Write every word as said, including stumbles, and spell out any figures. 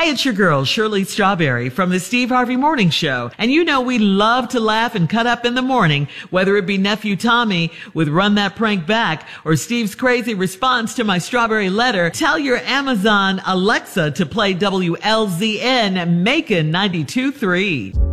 Hi, it's your girl, Shirley Strawberry from the Steve Harvey Morning Show. And you know we love to laugh and cut up in the morning, whether it be Nephew Tommy with Run That Prank Back or Steve's crazy response to my strawberry letter. Tell your Amazon Alexa to play W L Z N Macon ninety-two point three.